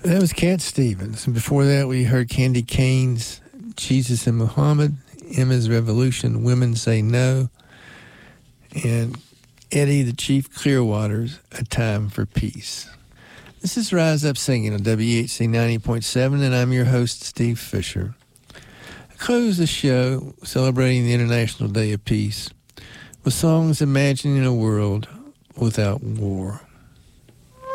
That was Cat Stevens. And before that, we heard Candy Kane's Jesus and Muhammad, Emma's Revolution, Women Say No, and Eddie the Chief Clearwater's A Time for Peace. This is Rise Up Singing on WHC 90.7, and I'm your host, Steve Fisher. I close the show celebrating the International Day of Peace with songs imagining a world without war.